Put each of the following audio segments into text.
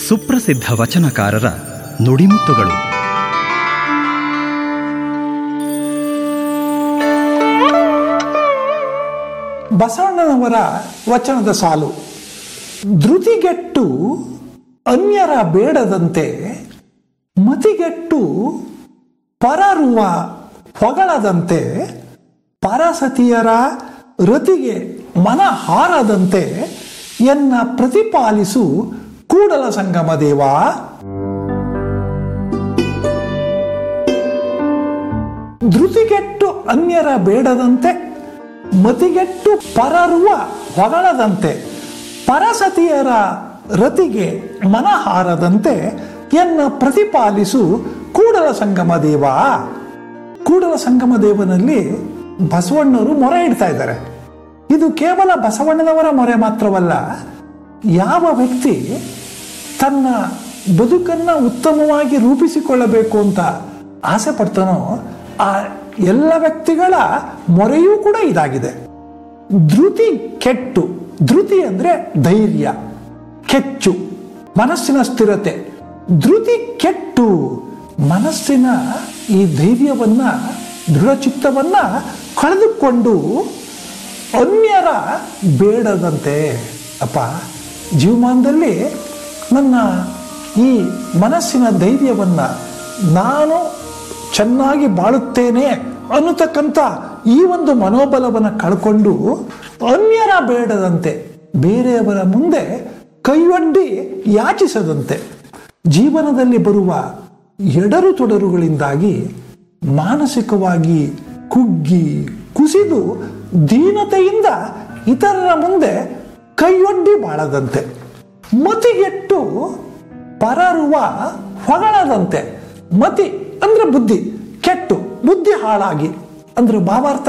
ಸುಪ್ರಸಿದ್ಧ ವಚನಕಾರರ ನುಡಿಮುತ್ತುಗಳು. ಬಸವಣ್ಣನವರ ವಚನದ ಸಾಲು: ಧೃತಿಗೆಟ್ಟು ಅನ್ಯರ ಬೇಡದಂತೆ, ಮತಿಗೆಟ್ಟು ಪರರುವ ಹೊಗಳದಂತೆ, ಪರಸತಿಯರ ರತಿಗೆ ಮನ ಹಾರದಂತೆ ಎನ್ನ ಪ್ರತಿಪಾಲಿಸು ಕೂಡಲ ಸಂಗಮ ದೇವ. ಧೃತಿಗೆಟ್ಟು ಅನ್ಯರ ಬೇಡದಂತೆ, ಮತಿಗೆಟ್ಟು ಪರರುವ ಹೊಗಳದಂತೆ, ಪರಸತಿಯರ ರತಿಗೆ ಮನ ಹಾರದಂತೆ ಎನ್ನ ಪ್ರತಿಪಾಲಿಸು ಕೂಡಲ ಸಂಗಮ ದೇವ. ಕೂಡಲ ಸಂಗಮ ದೇವನಲ್ಲಿ ಬಸವಣ್ಣವರು ಮೊರೆ ಇಡ್ತಾ ಇದ್ದಾರೆ. ಇದು ಕೇವಲ ಬಸವಣ್ಣನವರ ಮೊರೆ ಮಾತ್ರವಲ್ಲ. ಯಾವ ವ್ಯಕ್ತಿ ತನ್ನ ಬದುಕನ್ನು ಉತ್ತಮವಾಗಿ ರೂಪಿಸಿಕೊಳ್ಳಬೇಕು ಅಂತ ಆಸೆ ಪಡ್ತಾನೋ ಆ ಎಲ್ಲ ವ್ಯಕ್ತಿಗಳ ಮೊರೆಯೂ ಕೂಡ ಇದಾಗಿದೆ. ಧೃತಿ ಕೆಟ್ಟು, ಧೃತಿ ಅಂದ್ರೆ ಧೈರ್ಯ, ಕೆಚ್ಚು ಮನಸ್ಸಿನ ಸ್ಥಿರತೆ. ಧೃತಿ ಕೆಟ್ಟು ಮನಸ್ಸಿನ ಈ ಧೈರ್ಯವನ್ನ, ದೃಢಚಿತ್ತವನ್ನ ಕಳೆದುಕೊಂಡು ಅನ್ಯರ ಬೇಡದಂತೆ. ಅಪ್ಪ, ಜೀವಮಾನದಲ್ಲಿ ನನ್ನ ಈ ಮನಸ್ಸಿನ ಧೈರ್ಯವನ್ನ, ನಾನು ಚೆನ್ನಾಗಿ ಬಾಳುತ್ತೇನೆ ಅನ್ನತಕ್ಕಂಥ ಈ ಒಂದು ಮನೋಬಲವನ್ನು ಕಳ್ಕೊಂಡು ಅನ್ಯರ ಬೇಡದಂತೆ, ಬೇರೆಯವರ ಮುಂದೆ ಕೈಯೊಡ್ಡಿ ಯಾಚಿಸದಂತೆ, ಜೀವನದಲ್ಲಿ ಬರುವ ಎಡರು ತೊಡರುಗಳಿಂದಾಗಿ ಮಾನಸಿಕವಾಗಿ ಕುಗ್ಗಿ ಕುಸಿದು ದೀನತೆಯಿಂದ ಇತರರ ಮುಂದೆ ಕೈಯೊಡ್ಡಿ ಬಾಳದಂತೆ, ಮತಿಗೆಟ್ಟು ಪರರುವ ಹೊಗಳದಂತೆ. ಮತಿ ಅಂದ್ರೆ ಬುದ್ಧಿ, ಕೆಟ್ಟು ಬುದ್ಧಿ ಹಾಳಾಗಿ ಅಂದ್ರೆ ಭಾವಾರ್ಥ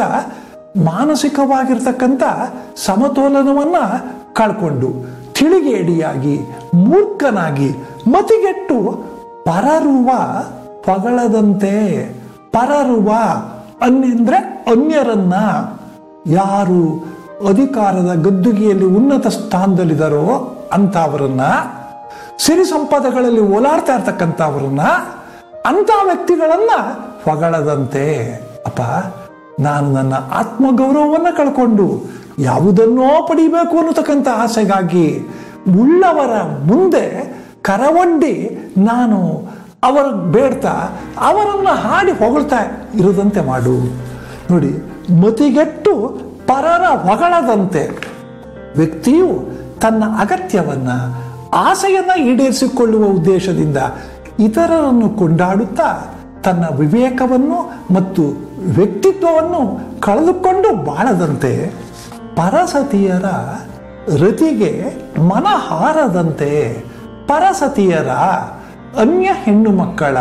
ಮಾನಸಿಕವಾಗಿರ್ತಕ್ಕಂಥ ಸಮತೋಲನವನ್ನ ಕಳ್ಕೊಂಡು ತಿಳಿಗೇಡಿಯಾಗಿ ಮೂರ್ಖನಾಗಿ ಮತಿಗೆಟ್ಟು ಪರರುವ ಹೊಗಳದಂತೆ. ಪರರುವ ಅಂದ್ರೆ ಅನ್ಯರನ್ನ, ಯಾರು ಅಧಿಕಾರದ ಗದ್ದುಗೆಯಲ್ಲಿ ಉನ್ನತ ಸ್ಥಾನದಲ್ಲಿದ್ದಾರೋ ಅಂತವರನ್ನ, ಸಿರಿ ಸಂಪದಗಳಲ್ಲಿ ಓಲಾಡ್ತಾ ಇರ್ತಕ್ಕಂಥವ್ರನ್ನ, ಅಂತ ವ್ಯಕ್ತಿಗಳನ್ನ ಹೊಗಳದಂತೆ. ಅಪ್ಪ, ನಾನು ನನ್ನ ಆತ್ಮಗೌರವವನ್ನು ಕಳ್ಕೊಂಡು ಯಾವುದನ್ನೋ ಪಡಿಬೇಕು ಅನ್ನತಕ್ಕಂಥ ಆಸೆಗಾಗಿ ಉಳ್ಳವರ ಮುಂದೆ ಕರವೊಡ್ಡಿ ನಾನು ಅವರ ಬೇಡ್ತಾ ಅವರನ್ನ ಹಾಡಿ ಹೊಗಳ್ತಾ ಇರದಂತೆ ಮಾಡು. ನೋಡಿ, ಮತಿಗೆಟ್ಟು ಪರರ ಹೊಗಳದಂತೆ. ವ್ಯಕ್ತಿಯು ತನ್ನ ಅಗತ್ಯವನ್ನ, ಆಸೆಯನ್ನ ಈಡೇರಿಸಿಕೊಳ್ಳುವ ಉದ್ದೇಶದಿಂದ ಇತರರನ್ನು ಕೊಂಡಾಡುತ್ತಾ ತನ್ನ ವಿವೇಕವನ್ನು ಮತ್ತು ವ್ಯಕ್ತಿತ್ವವನ್ನು ಕಳೆದುಕೊಂಡು ಬಾಳದಂತೆ, ಪರಸತಿಯರ ರತಿಗೆ ಮನ ಹಾರದಂತೆ. ಪರಸತಿಯರ, ಅನ್ಯ ಹೆಣ್ಣು ಮಕ್ಕಳ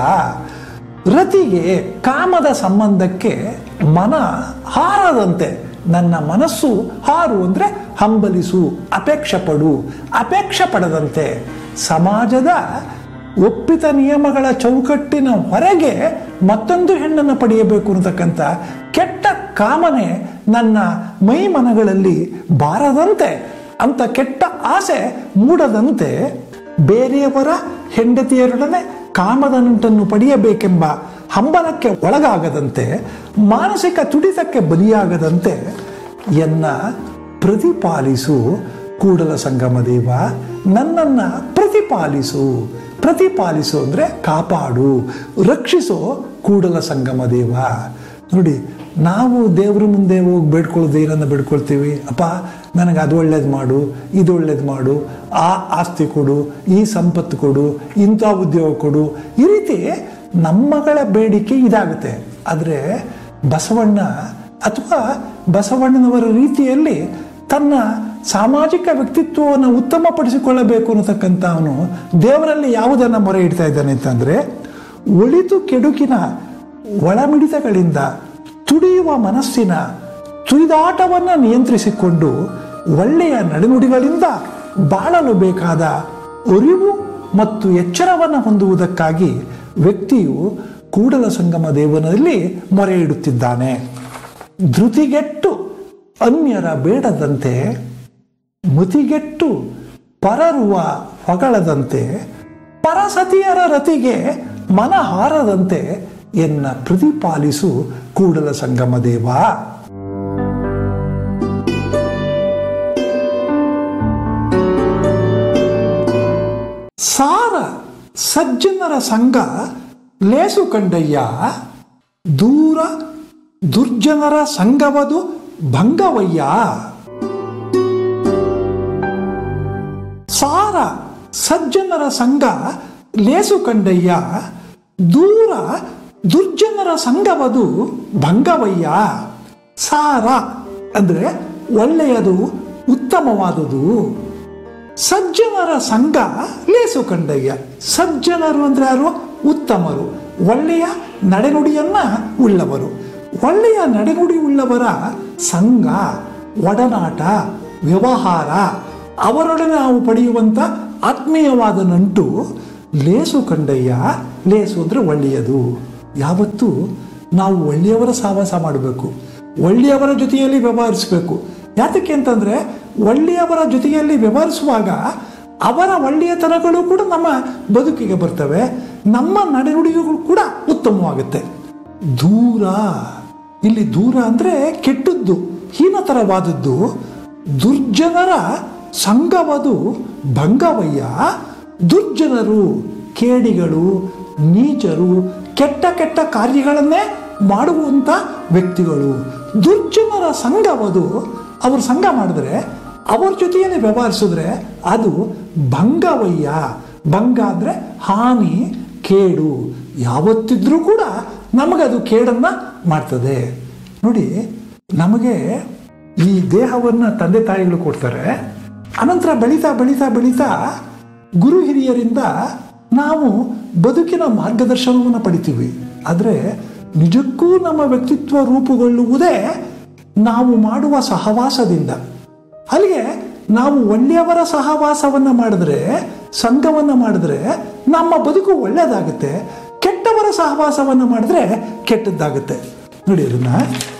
ರತಿಗೆ, ಕಾಮದ ಸಂಬಂಧಕ್ಕೆ ಮನ ಹಾರದಂತೆ. ನನ್ನ ಮನಸ್ಸು ಹಾರು ಅಂದ್ರೆ ಹಂಬಲಿಸು, ಅಪೇಕ್ಷೆ ಪಡು, ಅಪೇಕ್ಷೆ ಪಡದಂತೆ. ಸಮಾಜದ ಒಪ್ಪಿತ ನಿಯಮಗಳ ಚೌಕಟ್ಟಿನ ಹೊರಗೆ ಮತ್ತೊಂದು ಹೆಣ್ಣನ್ನು ಪಡೆಯಬೇಕು ಅನ್ನತಕ್ಕಂಥ ಕೆಟ್ಟ ಕಾಮನೆ ನನ್ನ ಮೈ ಮನಗಳಲ್ಲಿ ಬಾರದಂತೆ, ಅಂತ ಕೆಟ್ಟ ಆಸೆ ಮೂಡದಂತೆ, ಬೇರೆಯವರ ಹೆಂಡತಿಯರೊಡನೆ ಕಾಮದ ನಂಟನ್ನು ಪಡೆಯಬೇಕೆಂಬ ಹಂಬಲಕ್ಕೆ ಒಳಗಾಗದಂತೆ, ಮಾನಸಿಕ ತುಡಿತಕ್ಕೆ ಬಲಿಯಾಗದಂತೆ ಎನ್ನ ಪ್ರತಿಪಾಲಿಸು ಕೂಡಲ ಸಂಗಮ ದೇವ. ನನ್ನನ್ನ ಪ್ರತಿಪಾಲಿಸು. ಪ್ರತಿಪಾಲಿಸು ಅಂದ್ರೆ ಕಾಪಾಡು, ರಕ್ಷಿಸೋ ಕೂಡಲ ಸಂಗಮ ದೇವ. ನೋಡಿ, ನಾವು ದೇವ್ರ ಮುಂದೆ ಹೋಗಿ ಬೇಡ್ಕೊಳ್ಳೋದು ಏನನ್ನ ಬೇಡ್ಕೊಳ್ತೀವಿ? ಅಪ್ಪ, ನನಗೆ ಅದು ಒಳ್ಳೇದು ಮಾಡು, ಇದು ಒಳ್ಳೇದು ಮಾಡು, ಆ ಆಸ್ತಿ ಕೊಡು, ಈ ಸಂಪತ್ತು ಕೊಡು, ಇಂಥ ಉದ್ಯೋಗ ಕೊಡು. ಈ ರೀತಿ ನಮ್ಮಗಳ ಬೇಡಿಕೆ ಇದಾಗುತ್ತೆ. ಆದರೆ ಬಸವಣ್ಣ ಅಥವಾ ಬಸವಣ್ಣನವರ ರೀತಿಯಲ್ಲಿ ತನ್ನ ಸಾಮಾಜಿಕ ವ್ಯಕ್ತಿತ್ವವನ್ನು ಉತ್ತಮಪಡಿಸಿಕೊಳ್ಳಬೇಕು ಅನ್ನತಕ್ಕಂಥ ಅವನು ದೇವರಲ್ಲಿ ಯಾವುದನ್ನು ಮೊರೆ ಇಡ್ತಾ ಇದ್ದಾನೆ ಅಂತಂದ್ರೆ, ಒಳಿತು ಕೆಡುಕಿನ ಒಳಮಿಡಿತಗಳಿಂದ ತುಡಿಯುವ ಮನಸ್ಸಿನ ತುಳಿದಾಟವನ್ನು ನಿಯಂತ್ರಿಸಿಕೊಂಡು ಒಳ್ಳೆಯ ನಡೆನುಡಿಗಳಿಂದ ಬಾಳಲು ಬೇಕಾದ ಅರಿವು ಮತ್ತು ಎಚ್ಚರವನ್ನು ಹೊಂದುವುದಕ್ಕಾಗಿ ವ್ಯಕ್ತಿಯು ಕೂಡಲ ಸಂಗಮ ದೇವನಲ್ಲಿ ಮೊರೆ ಇಡುತ್ತಿದ್ದಾನೆ. ಧೃತಿಗೆಟ್ಟು ಅನ್ಯರ ಬೇಡದಂತೆ, ಮತಿಗೆಟ್ಟು ಪರರುವ ಹೊಗಳದಂತೆ, ಪರಸತಿಯರ ರತಿಗೆ ಮನ ಹಾರದಂತೆ ಎನ್ನ ಪ್ರತಿಪಾಲಿಸು ಕೂಡಲ ಸಂಗಮ ದೇವ. ಸಾರ ಸಜ್ಜನರ ಸಂಘ ಲೇಸು ಕಂಡಯ್ಯ, ದೂರ ದುರ್ಜನರ ಸಂಘವದು ಭಂಗವಯ್ಯ. ಸಾರ ಸಜ್ಜನರ ಸಂಘ ಲೇಸು ಕಂಡಯ್ಯ, ದೂರ ದುರ್ಜನರ ಸಂಘವದು ಭಂಗವಯ್ಯ. ಸಾರ ಅಂದರೆ ಒಳ್ಳೆಯದು, ಉತ್ತಮವಾದುದು. ಸಜ್ಜನರ ಸಂಘ ಲೇಸು ಕಂಡಯ್ಯ. ಸಜ್ಜನರು ಅಂದರೆ ಯಾರು? ಉತ್ತಮರು, ಒಳ್ಳೆಯ ನಡೆನುಡಿಯನ್ನ ಉಳ್ಳವರು. ಒಳ್ಳೆಯ ನಡೆನುಡಿ ಉಳ್ಳವರ ಸಂಘ, ಒಡನಾಟ, ವ್ಯವಹಾರ, ಅವರೊಡನೆ ನಾವು ಪಡೆಯುವಂಥ ಆತ್ಮೀಯವಾದ ನಂಟು ಲೇಸು ಕಂಡಯ್ಯ. ಲೇಸು ಅಂದರೆ ಒಳ್ಳೆಯದು. ಯಾವತ್ತೂ ನಾವು ಒಳ್ಳೆಯವರ ಸಹವಾಸ ಮಾಡಬೇಕು, ಒಳ್ಳೆಯವರ ಜೊತೆಯಲ್ಲಿ ವ್ಯವಹರಿಸಬೇಕು. ಯಾತಕ್ಕೆ ಅಂತಂದರೆ ಒಳ್ಳೆಯವರ ಜೊತೆಯಲ್ಲಿ ವ್ಯವಹರಿಸುವಾಗ ಅವರ ಒಳ್ಳೆಯತನಗಳು ಕೂಡ ನಮ್ಮ ಬದುಕಿಗೆ ಬರ್ತವೆ, ನಮ್ಮ ನಡೆನುಡಿಗಳು ಕೂಡ ಉತ್ತಮವಾಗುತ್ತೆ. ದೂರ, ಇಲ್ಲಿ ದೂರ ಅಂದರೆ ಕೆಟ್ಟದ್ದು, ಹೀನತರವಾದದ್ದು. ದುರ್ಜನರ ಸಂಘವದು ಭಂಗವಯ್ಯ. ದುರ್ಜನರು, ಕೇಡಿಗಳು, ನೀಚರು, ಕೆಟ್ಟ ಕೆಟ್ಟ ಕಾರ್ಯಗಳನ್ನೇ ಮಾಡುವಂಥ ವ್ಯಕ್ತಿಗಳು. ದುರ್ಜನರ ಸಂಘವದು, ಅವರು ಸಂಘ ಮಾಡಿದ್ರೆ, ಅವ್ರ ಜೊತೆಯಲ್ಲಿ ವ್ಯವಹರಿಸಿದ್ರೆ ಅದು ಭಂಗವಯ್ಯ. ಭಂಗ ಅಂದರೆ ಹಾನಿ, ಕೇಡು. ಯಾವತ್ತಿದ್ರೂ ಕೂಡ ನಮಗದು ಕೇಡನ್ನು ಮಾಡ್ತದೆ. ನೋಡಿ, ನಮಗೆ ಈ ದೇಹವನ್ನು ತಂದೆ ತಾಯಿಗಳು ಕೊಡ್ತಾರೆ. ಅನಂತರ ಬೆಳೀತಾ ಬೆಳೀತಾ ಬೆಳೀತಾ ಗುರು ಹಿರಿಯರಿಂದ ನಾವು ಬದುಕಿನ ಮಾರ್ಗದರ್ಶನವನ್ನು ಪಡಿತೀವಿ. ಆದರೆ ನಿಜಕ್ಕೂ ನಮ್ಮ ವ್ಯಕ್ತಿತ್ವ ರೂಪುಗೊಳ್ಳುವುದೇ ನಾವು ಮಾಡುವ ಸಹವಾಸದಿಂದ. ಅಲ್ಲಿಗೆ ನಾವು ಒಳ್ಳೆಯವರ ಸಹವಾಸವನ್ನು ಮಾಡಿದ್ರೆ, ಸಂಘವನ್ನು ಮಾಡಿದ್ರೆ ನಮ್ಮ ಬದುಕು ಒಳ್ಳೆಯದಾಗುತ್ತೆ. ಕೆಟ್ಟವರ ಸಹವಾಸವನ್ನು ಮಾಡಿದ್ರೆ ಕೆಟ್ಟದ್ದಾಗುತ್ತೆ. ನೋಡಿ, ಅದನ್ನ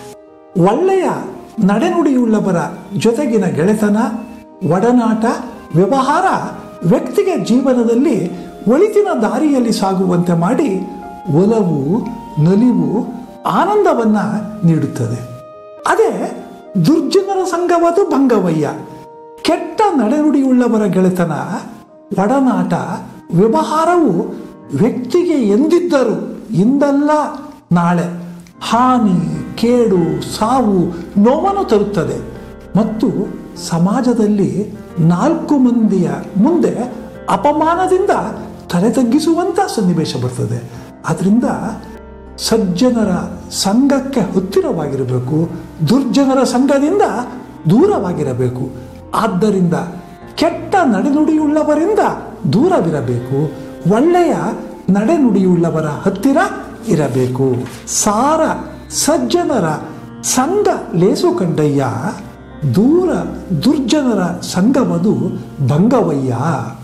ಒಳ್ಳೆಯ ನಡೆನುಡಿಯುಳ್ಳವರ ಜೊತೆಗಿನ ಗೆಳೆತನ, ಒಡನಾಟ, ವ್ಯವಹಾರ ವ್ಯಕ್ತಿಗೆ ಜೀವನದಲ್ಲಿ ಒಳಿತಿನ ದಾರಿಯಲ್ಲಿ ಸಾಗುವಂತೆ ಮಾಡಿ ಒಲವು, ನಲಿವು, ಆನಂದವನ್ನು ನೀಡುತ್ತದೆ. ಅದೇ ದುರ್ಜನರ ಸಂಘವದು ಭಂಗವಯ್ಯ. ಕೆಟ್ಟ ನಡೆನುಡಿಯುಳ್ಳವರ ಗೆಳೆತನ, ಒಡನಾಟ, ವ್ಯವಹಾರವು ವ್ಯಕ್ತಿಗೆ ಎಂದಿದ್ದರೂ ಇಂದಲ್ಲ ನಾಳೆ ಹಾನಿ, ಕೇಡು, ಸಾವು, ನೋವನ್ನು ತರುತ್ತದೆ ಮತ್ತು ಸಮಾಜದಲ್ಲಿ 4 ಮಂದಿಯ ಮುಂದೆ ಅಪಮಾನದಿಂದ ತಲೆ ತಗ್ಗಿಸುವಂಥ ಸನ್ನಿವೇಶ ಬರ್ತದೆ. ಆದ್ದರಿಂದ ಸಜ್ಜನರ ಸಂಘಕ್ಕೆ ಹತ್ತಿರವಾಗಿರಬೇಕು, ದುರ್ಜನರ ಸಂಘದಿಂದ ದೂರವಾಗಿರಬೇಕು. ಆದ್ದರಿಂದ ಕೆಟ್ಟ ನಡೆನುಡಿಯುಳ್ಳವರಿಂದ ದೂರವಿರಬೇಕು, ಒಳ್ಳೆಯ ನಡೆನುಡಿಯುಳ್ಳವರ ಹತ್ತಿರ ಇರಬೇಕು. ಸಾರ ಸಜ್ಜನರ ಸಂಘ ಲೇಸು ಕಂಡಯ್ಯ, ದೂರ ದುರ್ಜನರ ಸಂಘವದು ಭಂಗವಯ್ಯ.